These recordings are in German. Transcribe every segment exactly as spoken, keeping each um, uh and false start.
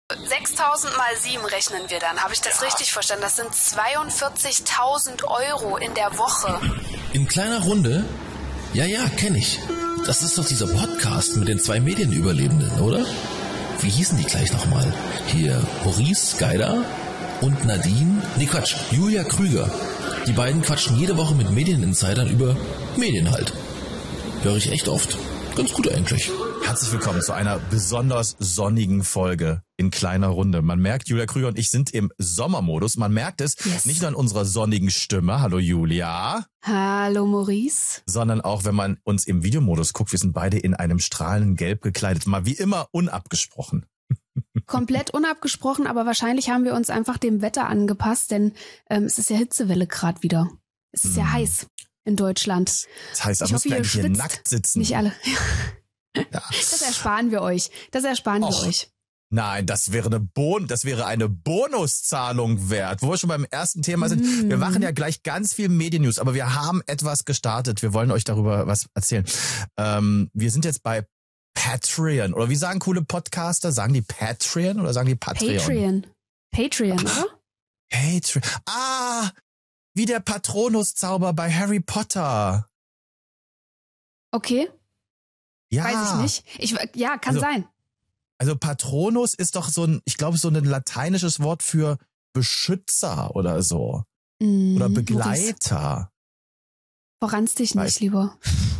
sechstausend mal sieben rechnen wir dann. Habe ich das ja. richtig verstanden? Das sind zweiundvierzigtausend Euro in der Woche. In kleiner Runde? Ja, ja, kenne ich. Das ist doch dieser Podcast mit den zwei Medienüberlebenden, oder? Wie hießen die gleich nochmal? Hier Maurice Geider und Nadine, nee Quatsch, Julia Krüger. Die beiden quatschen jede Woche mit Medieninsidern über Medien halt. Höre ich echt oft. Ganz gut eigentlich. Herzlich willkommen zu einer besonders sonnigen Folge in kleiner Runde. Man merkt, Julia Krüger und ich sind im Sommermodus. Man merkt es yes. nicht nur an unserer sonnigen Stimme, hallo Julia. Hallo Maurice. Sondern auch, wenn man uns im Videomodus guckt, wir sind beide in einem strahlenden Gelb gekleidet. Mal wie immer unabgesprochen. Komplett unabgesprochen, aber wahrscheinlich haben wir uns einfach dem Wetter angepasst, denn ähm, es ist ja Hitzewelle gerade wieder. Es ist mm. ja heiß in Deutschland. Das heißt, da müssen wir eigentlich hier nackt sitzen. Nicht alle. Ja. Das ersparen wir euch. Das ersparen Och. wir euch. Nein, das wäre eine Bon, das wäre eine Bonuszahlung wert. Wo wir schon beim ersten Thema sind. Mm. Wir machen ja gleich ganz viel Mediennews, aber wir haben etwas gestartet. Wir wollen euch darüber was erzählen. Ähm, wir sind jetzt bei Patreon. Oder wie sagen coole Podcaster? Sagen die Patreon oder sagen die Patreon? Patreon. Patreon, oder? Patreon. Ah, wie der Patronus-Zauber bei Harry Potter. Okay. Ja. Weiß ich nicht. Ich, ja, kann also, sein. Also Patronus ist doch so ein, ich glaube, so ein lateinisches Wort für Beschützer oder so. Mm, oder Begleiter. Verranst dich nicht, lieber.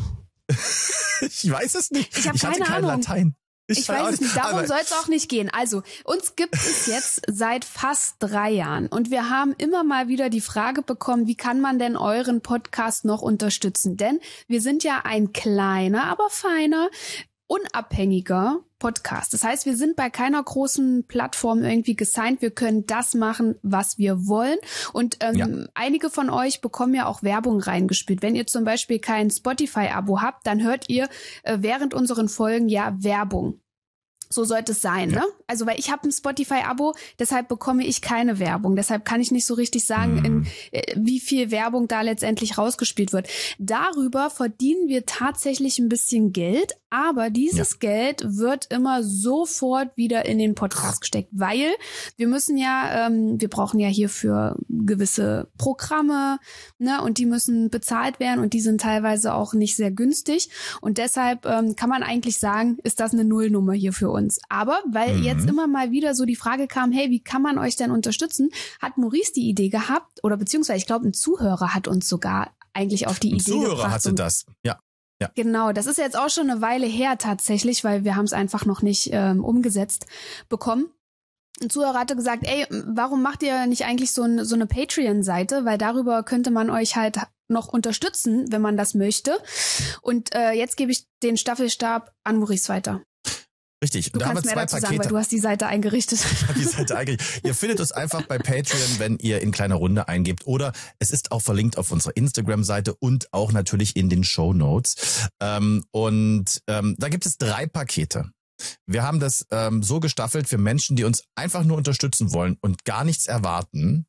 Ich weiß es nicht. Ich habe keine hatte kein Ahnung. Latein. Ich, ich weiß es nicht, darum soll es auch nicht gehen. Also, uns gibt es jetzt seit fast drei Jahren und wir haben immer mal wieder die Frage bekommen, wie kann man denn euren Podcast noch unterstützen? Denn wir sind ja ein kleiner, aber feiner, unabhängiger Podcast. Das heißt, wir sind bei keiner großen Plattform irgendwie gesigned. Wir können das machen, was wir wollen. Und ähm, ja. einige von euch bekommen ja auch Werbung reingespielt. Wenn ihr zum Beispiel kein Spotify-Abo habt, dann hört ihr äh, während unseren Folgen ja Werbung. So sollte es sein, ja. ne? Also, weil ich habe ein Spotify-Abo, deshalb bekomme ich keine Werbung. Deshalb kann ich nicht so richtig sagen, mm. in, äh, wie viel Werbung da letztendlich rausgespielt wird. Darüber verdienen wir tatsächlich ein bisschen Geld, aber dieses ja. Geld wird immer sofort wieder in den Podcast gesteckt, weil wir müssen ja, ähm, wir brauchen ja hierfür gewisse Programme, ne? Und die müssen bezahlt werden und die sind teilweise auch nicht sehr günstig. Und deshalb ähm, kann man eigentlich sagen, ist das eine Nullnummer hier für uns. Aber weil mhm. jetzt immer mal wieder so die Frage kam, hey, wie kann man euch denn unterstützen, hat Maurice die Idee gehabt, oder beziehungsweise ich glaube, ein Zuhörer hat uns sogar eigentlich auf die ein Idee Zuhörer gebracht. Zuhörer hatte das, ja. Ja. Genau, das ist jetzt auch schon eine Weile her tatsächlich, weil wir haben es einfach noch nicht ähm, umgesetzt bekommen. Ein Zuhörer hatte gesagt, ey, warum macht ihr nicht eigentlich so, ein, so eine Patreon-Seite, weil darüber könnte man euch halt noch unterstützen, wenn man das möchte. Und äh, jetzt gebe ich den Staffelstab an Maurice weiter. Richtig. Du da kannst haben wir mehr zwei dazu Pakete. sagen, weil du hast die Seite eingerichtet. Ich habe die Seite eingerichtet. Ihr findet uns einfach bei Patreon, wenn ihr in kleiner Runde eingebt. Oder es ist auch verlinkt auf unserer Instagram-Seite und auch natürlich in den Shownotes. Ähm, und ähm, da gibt es drei Pakete. Wir haben das ähm, so gestaffelt für Menschen, die uns einfach nur unterstützen wollen und gar nichts erwarten.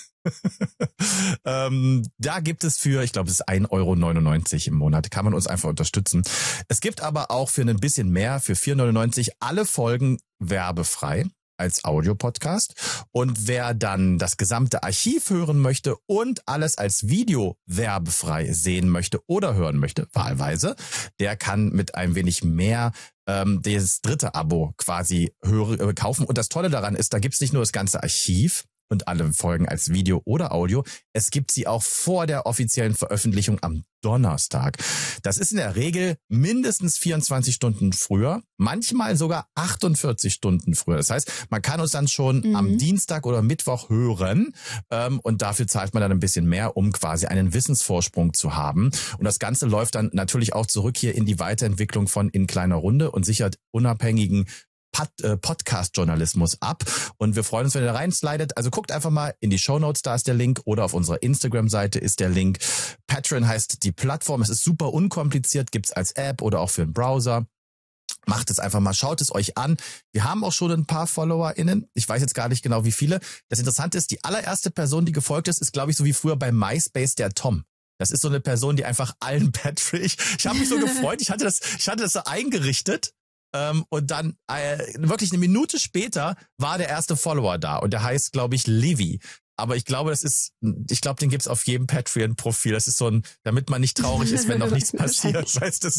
ähm, da gibt es für, ich glaube, es ist ein Euro neunundneunzig im Monat, kann man uns einfach unterstützen. Es gibt aber auch für ein bisschen mehr, für vier Euro neunundneunzig, alle Folgen werbefrei als Audiopodcast. Und wer dann das gesamte Archiv hören möchte und alles als Video werbefrei sehen möchte oder hören möchte, wahlweise, der kann mit ein wenig mehr ähm, das dritte Abo quasi hören, äh, kaufen. Und das Tolle daran ist, da gibt's nicht nur das ganze Archiv und alle Folgen als Video oder Audio. Es gibt sie auch vor der offiziellen Veröffentlichung am Donnerstag. Das ist in der Regel mindestens vierundzwanzig Stunden früher, manchmal sogar achtundvierzig Stunden früher. Das heißt, man kann uns dann schon mhm. am Dienstag oder Mittwoch hören ähm, und dafür zahlt man dann ein bisschen mehr, um quasi einen Wissensvorsprung zu haben. Und das Ganze läuft dann natürlich auch zurück hier in die Weiterentwicklung von In kleiner Runde und sichert unabhängigen Podcast-Journalismus ab. Und wir freuen uns, wenn ihr da reinslidet. Also guckt einfach mal in die Shownotes, da ist der Link, oder auf unserer Instagram-Seite ist der Link. Patreon heißt die Plattform. Es ist super unkompliziert, gibt's als App oder auch für den Browser. Macht es einfach mal, schaut es euch an. Wir haben auch schon ein paar FollowerInnen. Ich weiß jetzt gar nicht genau, wie viele. Das Interessante ist, die allererste Person, die gefolgt ist, ist, glaube ich, so wie früher bei MySpace der Tom. Das ist so eine Person, die einfach allen Patrick. Ich, ich habe mich so gefreut. Ich hatte das, ich hatte das so eingerichtet. Ähm, und dann äh, wirklich eine Minute später war der erste Follower da und der heißt, glaube ich, Levi. Aber ich glaube, das ist, ich glaube, den gibt's auf jedem Patreon-Profil. Das ist so ein, damit man nicht traurig ist, wenn noch nichts passiert, weißt du so.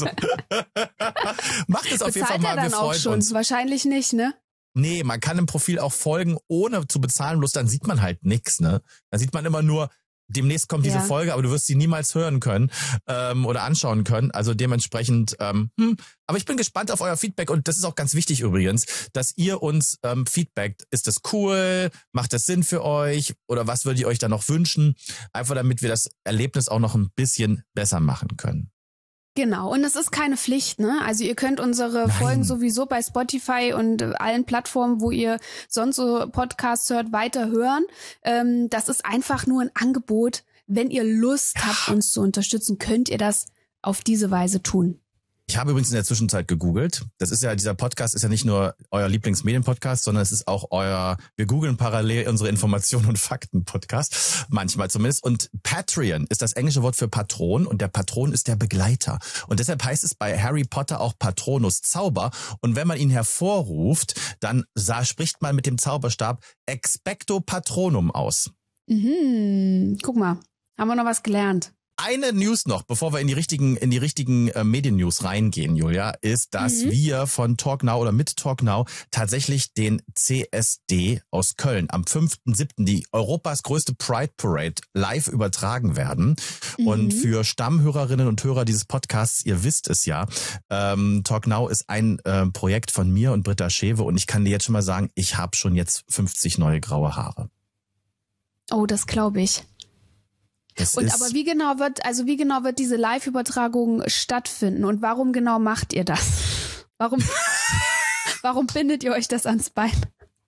Macht es auf jeden Fall mal, wir freuen uns. Wahrscheinlich nicht, ne? Nee, man kann im Profil auch folgen, ohne zu bezahlen, bloß dann sieht man halt nix, ne? Dann sieht man immer nur, demnächst kommt diese ja. Folge, aber du wirst sie niemals hören können ähm, oder anschauen können. Also dementsprechend, ähm, hm. aber ich bin gespannt auf euer Feedback und das ist auch ganz wichtig übrigens, dass ihr uns ähm, feedbackt. Ist das cool? Macht das Sinn für euch? Oder was würdet ihr euch da noch wünschen? Einfach damit wir das Erlebnis auch noch ein bisschen besser machen können. Genau, und es ist keine Pflicht, ne? Also ihr könnt unsere Nein. Folgen sowieso bei Spotify und allen Plattformen, wo ihr sonst so Podcasts hört, weiter hören. Ähm, das ist einfach nur ein Angebot. Wenn ihr Lust habt, uns zu unterstützen, könnt ihr das auf diese Weise tun. Ich habe übrigens in der Zwischenzeit gegoogelt. Das ist ja, dieser Podcast ist ja nicht nur euer Lieblingsmedien-Podcast, sondern es ist auch euer, wir googeln parallel unsere Informationen und Fakten-Podcast. Manchmal zumindest. Und Patreon ist das englische Wort für Patron und der Patron ist der Begleiter. Und deshalb heißt es bei Harry Potter auch Patronus Zauber. Und wenn man ihn hervorruft, dann sah, spricht man mit dem Zauberstab Expecto Patronum aus. Mhm. Guck mal, haben wir noch was gelernt. Eine News noch, bevor wir in die richtigen in die richtigen äh, Medien-News reingehen, Julia, ist, dass mhm. wir von TalkNow oder mit TalkNow tatsächlich den C S D aus Köln am fünften siebten die Europas größte Pride Parade live übertragen werden. Mhm. Und für Stammhörerinnen und Hörer dieses Podcasts, ihr wisst es ja, ähm, TalkNow ist ein äh, Projekt von mir und Britta Schewe und ich kann dir jetzt schon mal sagen, ich habe schon jetzt fünfzig neue graue Haare. Oh, das glaube ich. Das und aber wie genau wird, also wie genau wird diese Live-Übertragung stattfinden und warum genau macht ihr das? Warum, warum bindet ihr euch das ans Bein?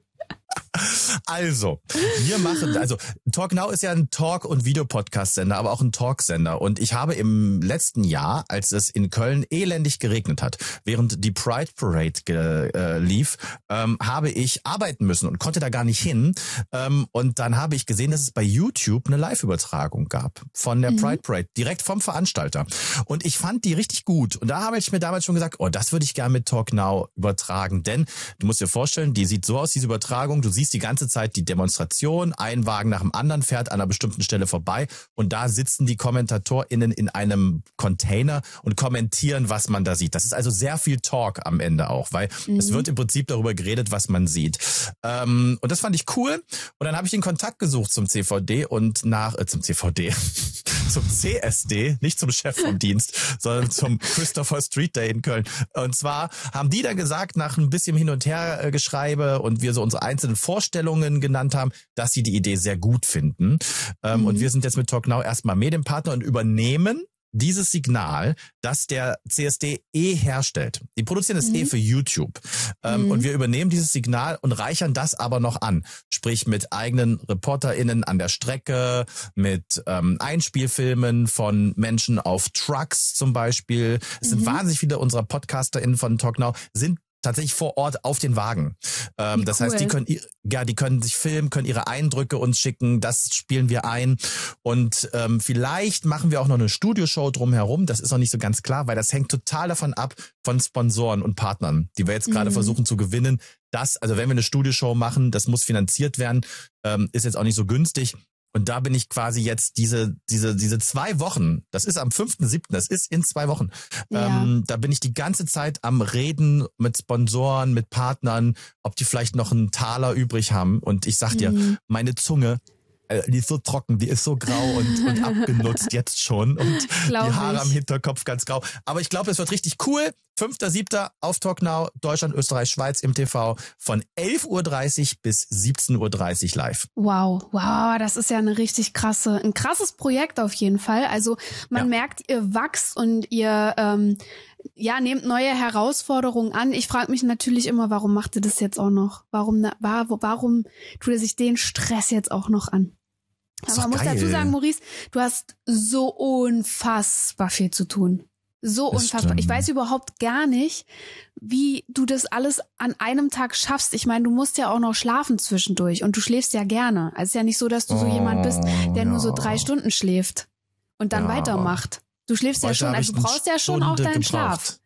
Also, wir machen, also TalkNow ist ja ein Talk- und Videopodcast-Sender, aber auch ein Talksender. Und ich habe im letzten Jahr, als es in Köln elendig geregnet hat, während die Pride Parade ge, äh, lief, ähm, habe ich arbeiten müssen und konnte da gar nicht hin. Ähm, und dann habe ich gesehen, dass es bei YouTube eine Live-Übertragung gab von der mhm. Pride Parade, direkt vom Veranstalter. Und ich fand die richtig gut. Und da habe ich mir damals schon gesagt, oh, das würde ich gerne mit TalkNow übertragen. Denn du musst dir vorstellen, die sieht so aus, diese Übertragung, du siehst die ganze Zeit die Demonstration, ein Wagen nach dem anderen fährt an einer bestimmten Stelle vorbei und da sitzen die KommentatorInnen in einem Container und kommentieren, was man da sieht. Das ist also sehr viel Talk am Ende auch, weil mhm. es wird im Prinzip darüber geredet, was man sieht. Ähm, und das fand ich cool. Und dann habe ich den Kontakt gesucht zum C V D und nach, äh, zum C V D, zum C S D, nicht zum Chef vom Dienst, sondern zum Christopher Street Day in Köln. Und zwar haben die dann gesagt, nach ein bisschen Hin- und Her-Geschreibe und wir so unsere einzelnen Vorstellungen genannt haben, dass sie die Idee sehr gut finden. Ähm, mhm. Und wir sind jetzt mit TalkNow erstmal Medienpartner und übernehmen dieses Signal, das der C S D eh herstellt. Die produzieren das mhm. eh für YouTube. Ähm, mhm. Und wir übernehmen dieses Signal und reichern das aber noch an. Sprich mit eigenen ReporterInnen an der Strecke, mit ähm, Einspielfilmen von Menschen auf Trucks zum Beispiel. Es sind mhm. wahnsinnig viele unserer PodcasterInnen von TalkNow sind tatsächlich vor Ort auf den Wagen. Ähm, das cool. heißt, die können, ja, die können sich filmen, können ihre Eindrücke uns schicken, das spielen wir ein und ähm, vielleicht machen wir auch noch eine Studioshow drumherum, das ist noch nicht so ganz klar, weil das hängt total davon ab von Sponsoren und Partnern, die wir jetzt gerade mhm. versuchen zu gewinnen. Das, also wenn wir eine Studioshow machen, das muss finanziert werden, ähm, ist jetzt auch nicht so günstig. Und da bin ich quasi jetzt diese diese diese zwei Wochen, das ist am fünften siebten, das ist in zwei Wochen, ja. ähm, da bin ich die ganze Zeit am Reden mit Sponsoren, mit Partnern, ob die vielleicht noch einen Taler übrig haben. Und ich sag dir, mhm. meine Zunge, die ist so trocken, die ist so grau und, und abgenutzt jetzt schon und Glaub die Haare ich. am Hinterkopf ganz grau. Aber ich glaube, es wird richtig cool. fünfter siebter auf TalkNow, Deutschland, Österreich, Schweiz im T V von elf Uhr dreißig bis siebzehn Uhr dreißig live. Wow, wow, das ist ja eine richtig krasse, ein krasses Projekt auf jeden Fall. Also man ja. merkt, ihr wachst und ihr ähm, ja nehmt neue Herausforderungen an. Ich frage mich natürlich immer, warum macht ihr das jetzt auch noch? Warum, warum tut er sich den Stress jetzt auch noch an? Aber man muss geil. dazu sagen, Maurice, du hast so unfassbar viel zu tun. So das unfassbar. Stimmt. Ich weiß überhaupt gar nicht, wie du das alles an einem Tag schaffst. Ich meine, du musst ja auch noch schlafen zwischendurch und du schläfst ja gerne. Also es ist ja nicht so, dass du so oh, jemand bist, der ja. nur so drei Stunden schläft und dann ja. weitermacht. Du schläfst Heute ja schon, also du brauchst ja schon auch deinen gebraucht. Schlaf.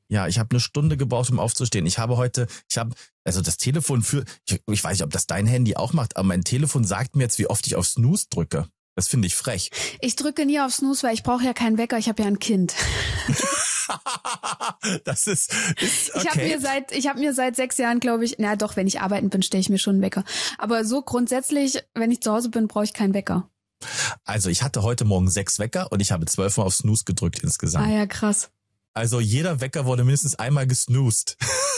Ja, ich habe eine Stunde gebraucht, um aufzustehen. Ich habe heute, ich habe, also das Telefon für, ich, ich weiß nicht, ob das dein Handy auch macht, aber mein Telefon sagt mir jetzt, wie oft ich auf Snooze drücke. Das finde ich frech. Ich drücke nie auf Snooze, weil ich brauche ja keinen Wecker, ich habe ja ein Kind. Das ist, ist okay. Ich habe mir seit ich habe mir seit sechs Jahren, glaube ich, na doch, wenn ich arbeiten bin, stelle ich mir schon einen Wecker. Aber so grundsätzlich, wenn ich zu Hause bin, brauche ich keinen Wecker. Also ich hatte heute Morgen sechs Wecker und ich habe zwölf Mal auf Snooze gedrückt insgesamt. Ah ja, krass. Also jeder Wecker wurde mindestens einmal gesnoozt.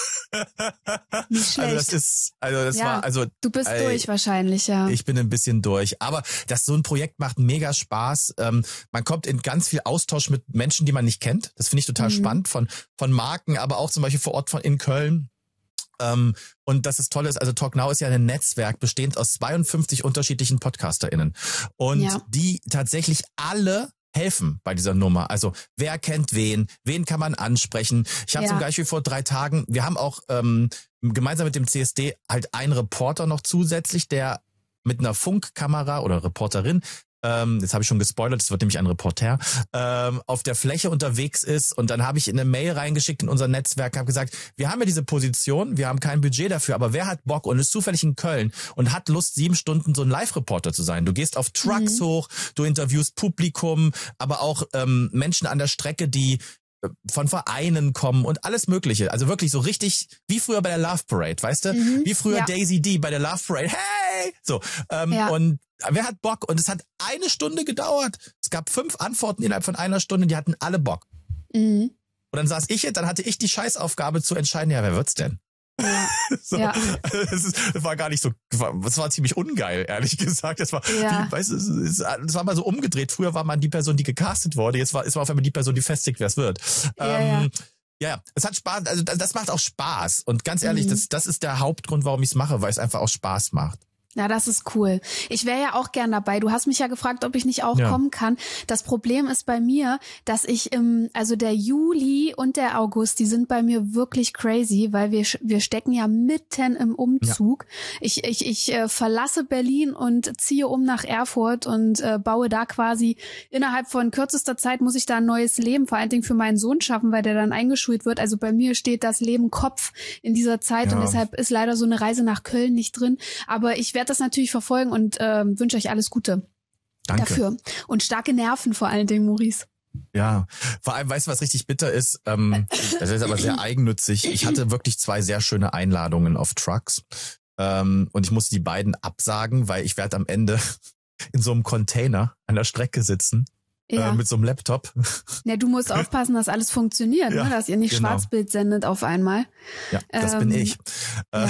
Nicht schlecht. Also das ist, also das ja, war, also du bist äh, durch wahrscheinlich, ja. Ich bin ein bisschen durch, aber das so ein Projekt macht mega Spaß. Ähm, man kommt in ganz viel Austausch mit Menschen, die man nicht kennt. Das finde ich total mhm. spannend von von Marken, aber auch zum Beispiel vor Ort von in Köln. Ähm, und das ist toll ist, also Talk Now ist ja ein Netzwerk bestehend aus zweiundfünfzig unterschiedlichen PodcasterInnen und ja. die tatsächlich alle helfen bei dieser Nummer. Also wer kennt wen, wen kann man ansprechen. Ich habe ja. zum Beispiel vor drei Tagen, wir haben auch ähm, gemeinsam mit dem C S D halt einen Reporter noch zusätzlich, der mit einer Funkkamera oder Reporterin, ähm, jetzt habe ich schon gespoilert, es wird nämlich ein Reporter, ähm, auf der Fläche unterwegs ist. Und dann habe ich in eine Mail reingeschickt in unser Netzwerk, habe gesagt, wir haben ja diese Position, wir haben kein Budget dafür, aber wer hat Bock und ist zufällig in Köln und hat Lust, sieben Stunden so ein Live-Reporter zu sein? Du gehst auf Trucks mhm. hoch, du interviewst Publikum, aber auch ähm, Menschen an der Strecke, die von Vereinen kommen und alles Mögliche. Also wirklich so richtig wie früher bei der Love Parade, weißt du? Mhm, wie früher ja. Daisy D bei der Love Parade. Hey! So. Ähm, ja. Und wer hat Bock? Und es hat eine Stunde gedauert. Es gab fünf Antworten innerhalb von einer Stunde, die hatten alle Bock. Mhm. Und dann saß ich, dann hatte ich die Scheißaufgabe zu entscheiden, ja, wer wird's denn? Ja. so, ja. Das, ist, das war gar nicht so, das war ziemlich ungeil, ehrlich gesagt. Das war, ja. wie, weißt du, es, es war mal so umgedreht. Früher war man die Person, die gecastet wurde. Jetzt war, es war auf einmal die Person, die festigt, wer es wird. Ja, ähm, ja. ja, es hat Spaß, also das macht auch Spaß. Und ganz ehrlich, mhm. das, das ist der Hauptgrund, warum ich es mache, weil es einfach auch Spaß macht. Ja, das ist cool. Ich wäre ja auch gern dabei. Du hast mich ja gefragt, ob ich nicht auch ja. kommen kann. Das Problem ist bei mir, dass ich im, also der Juli und der August, die sind bei mir wirklich crazy, weil wir wir stecken ja mitten im Umzug. Ja. Ich ich ich äh, verlasse Berlin und ziehe um nach Erfurt und äh, baue da quasi innerhalb von kürzester Zeit muss ich da ein neues Leben, vor allen Dingen für meinen Sohn schaffen, weil der dann eingeschult wird. Also bei mir steht das Leben Kopf in dieser Zeit ja. und deshalb ist leider so eine Reise nach Köln nicht drin. Aber ich werde das natürlich verfolgen und äh, wünsche euch alles Gute Danke. dafür. Und starke Nerven vor allen Dingen, Maurice. Ja, vor allem, weißt du, was richtig bitter ist? Ähm, das ist aber sehr eigennützig. Ich hatte wirklich zwei sehr schöne Einladungen auf Trucks ähm, und ich musste die beiden absagen, weil ich werde am Ende in so einem Container an der Strecke sitzen. Ja. Äh, mit so einem Laptop. Ja, du musst aufpassen, dass alles funktioniert, ja, ne? Dass ihr nicht genau. Schwarzbild sendet auf einmal. Ja, das ähm, bin ich. Ja.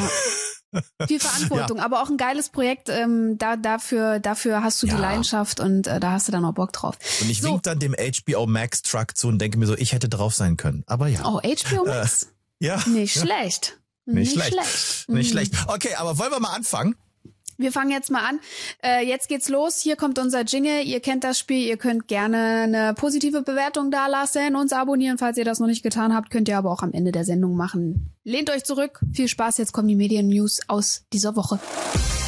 Viel Verantwortung, ja. aber auch ein geiles Projekt. Ähm, da dafür dafür hast du ja. die Leidenschaft und äh, da hast du dann auch Bock drauf. Und ich so. wink dann dem H B O Max Truck zu und denke mir so, ich hätte drauf sein können. Aber ja. Oh, H B O Max? Äh, ja. Nicht ja. schlecht. Nicht, Nicht schlecht. schlecht. Nicht mhm. schlecht. Okay, aber wollen wir mal anfangen? Wir fangen jetzt mal an. Äh, jetzt geht's los. Hier kommt unser Jingle. Ihr kennt das Spiel. Ihr könnt gerne eine positive Bewertung dalassen, uns abonnieren. Falls ihr das noch nicht getan habt, könnt ihr aber auch am Ende der Sendung machen. Lehnt euch zurück. Viel Spaß. Jetzt kommen die Medien-News aus dieser Woche.